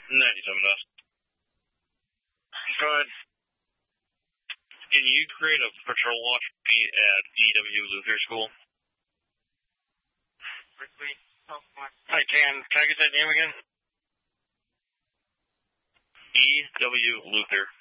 97 dust. Go ahead. Can you create a patrol watch for me at EW Luther School? I can. Can I get that name again? EW Luther.